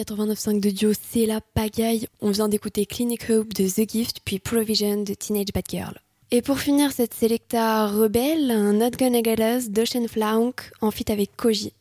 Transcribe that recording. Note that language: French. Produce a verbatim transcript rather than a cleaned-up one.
quatre-vingt-neuf virgule cinq de Dio, c'est la pagaille. On vient d'écouter Clinic Hope de The Gift, puis Provision de Teenage Bad Girl. Et pour finir cette sélecta rebelle, un Not Gonna Get Us d'Ocean Flank en feat avec Koji.